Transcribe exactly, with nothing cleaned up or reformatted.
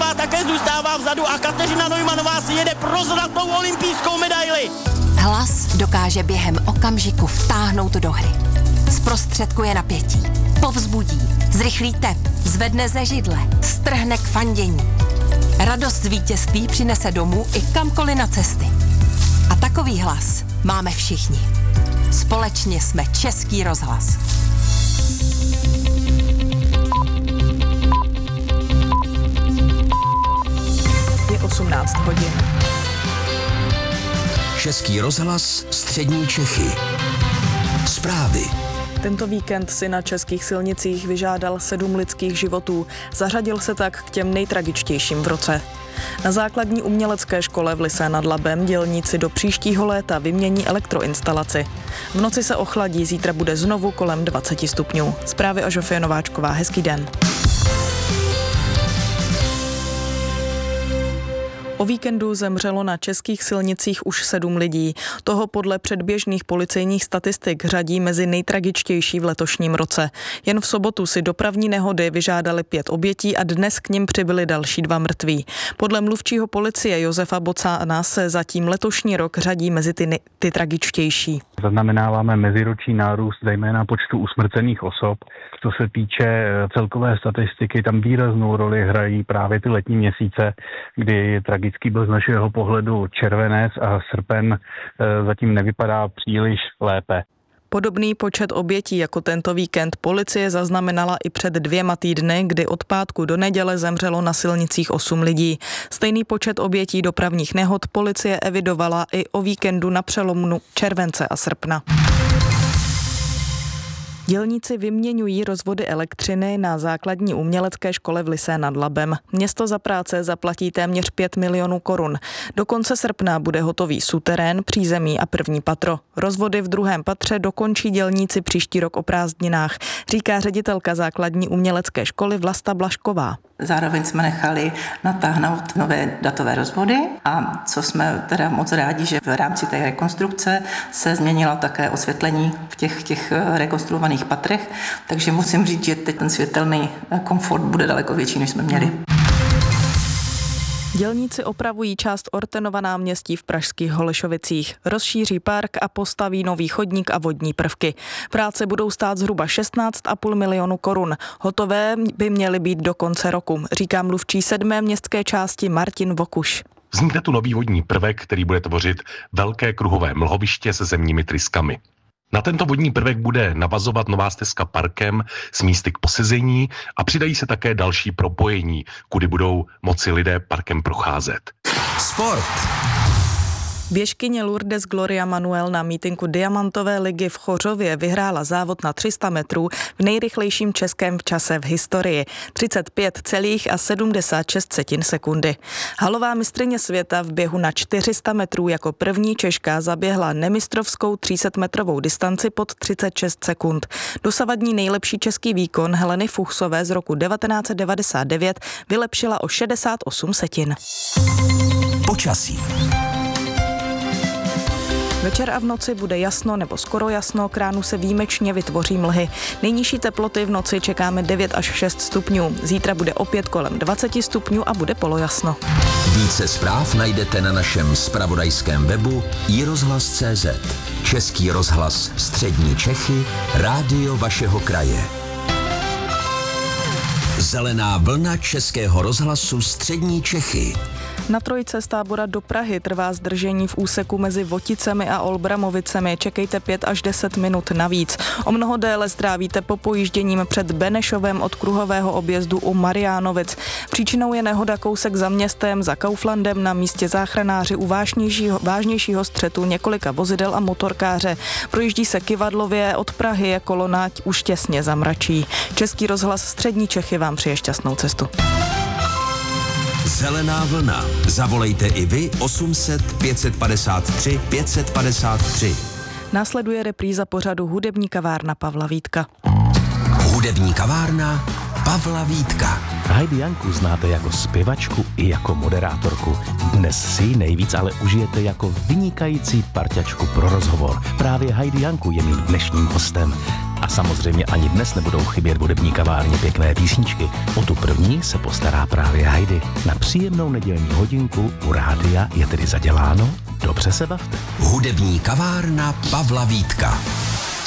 Adamová také zůstává vzadu a Kateřina Neumannová si jede pro zlatou olympijskou medaili. Hlas dokáže během okamžiku vtáhnout do hry. Zprostředkuje napětí, povzbudí, zrychlí tep, zvedne ze židle, strhne k fandění. Radost z vítězství přinese domů i kamkoliv na cesty. A takový hlas máme všichni. Společně jsme Český rozhlas. Je osmnáct hodin. Český rozhlas, střední Čechy. Zprávy. Tento víkend si na českých silnicích vyžádal sedm lidských životů. Zařadil se tak k těm nejtragičtějším v roce. Na základní umělecké škole v Lysé nad Labem dělníci do příštího léta vymění elektroinstalaci. V noci se ochladí, zítra bude znovu kolem dvacet stupňů. Zprávy a Žofie Nováčková. Hezký den. O víkendu zemřelo na českých silnicích už sedm lidí. Toho podle předběžných policejních statistik řadí mezi nejtragičtější v letošním roce. Jen v sobotu si dopravní nehody vyžádali pět obětí a dnes k nim přibyly další dva mrtví. Podle mluvčího policie Josefa Bocána se zatím letošní rok řadí mezi ty, ty tragičtější. Zaznamenáváme meziroční nárůst zejména počtu usmrcených osob. Co se týče celkové statistiky, tam výraznou roli hrají právě ty letní měsíce, kdy tragický byl z našeho pohledu červenec a srpen zatím nevypadá příliš lépe. Podobný počet obětí jako tento víkend policie zaznamenala i před dvěma týdny, kdy od pátku do neděle zemřelo na silnicích osm lidí. Stejný počet obětí dopravních nehod policie evidovala i o víkendu na přelomu července a srpna. Dělníci vyměňují rozvody elektřiny na základní umělecké škole v Lysé nad Labem. Město za práce zaplatí téměř pět milionů korun. Do konce srpna bude hotový suterén, přízemí a první patro. Rozvody v druhém patře dokončí dělníci příští rok o prázdninách, říká ředitelka základní umělecké školy Vlasta Blašková. Zároveň jsme nechali natáhnout nové datové rozvody a co jsme teda moc rádi, že v rámci té rekonstrukce se změnilo také osvětlení v těch, těch rekonstruovaných patrech, takže musím říct, že teď ten světelný komfort bude daleko větší, než jsme měli. Dělníci opravují část Ortenova náměstí v pražských Holešovicích. Rozšíří park a postaví nový chodník a vodní prvky. Práce budou stát zhruba šestnáct a půl milionu korun. Hotové by měly být do konce roku, říká mluvčí sedmé městské části Martin Vokuš. Vznikne tu nový vodní prvek, který bude tvořit velké kruhové mlhoviště se zemními tryskami. Na tento vodní prvek bude navazovat nová stezka parkem s místy k posezení a přidají se také další propojení, kudy budou moci lidé parkem procházet. Sport. Běžkyně Lourdes Gloria Manuel na mítinku Diamantové ligy v Chořově vyhrála závod na tři sta metrů v nejrychlejším českém čase v historii. třicet pět celá sedmdesát šest sekundy. Halová mistryně světa v běhu na čtyři sta metrů jako první Češka zaběhla nemistrovskou tři sta metrovou distanci pod třicet šest sekund. Dosavadní nejlepší český výkon Heleny Fuchsové z roku devatenáct set devadesát devět vylepšila o šedesát osm setin. Počasí. Večer a v noci bude jasno nebo skoro jasno, k ránu se výjimečně vytvoří mlhy. Nejnižší teploty v noci čekáme devět až šest stupňů. Zítra bude opět kolem dvacet stupňů a bude polojasno. Více zpráv najdete na našem zpravodajském webu i rozhlas tečka cé zet. Český rozhlas střední Čechy, rádio vašeho kraje. Zelená vlna Českého rozhlasu střední Čechy. Na trojce z Tábora do Prahy trvá zdržení v úseku mezi Voticemi a Olbramovicemi. Čekejte pět až deset minut navíc. O mnoho déle strávíte po pojížděním před Benešovem od kruhového objezdu u Mariánovic. Příčinou je nehoda kousek za městem, za Kauflandem, na místě záchranáři u vážnějšího, vážnějšího střetu několika vozidel a motorkáře. Projíždí se Kyvadlově, od Prahy je kolona už těsně zamračí. Český rozhlas střední Čechy vám přeje šťastnou cestu. Zelená vlna. Zavolejte i vy osm set pět set padesát tři pět set padesát tři. Následuje repríza pořadu Hudební kavárna Pavla Vítka. Hudební kavárna Pavla Vítka. Heidi Janku znáte jako zpěvačku i jako moderátorku. Dnes si nejvíc ale užijete jako vynikající parťačku pro rozhovor. Právě Heidi Janku je mým dnešním hostem. A samozřejmě ani dnes nebudou chybět v hudební kavárně pěkné písničky. O tu první se postará právě Heidi. Na příjemnou nedělní hodinku u rádia je tedy zaděláno. Dobře se bavte. Hudební kavárna Pavla Vítka.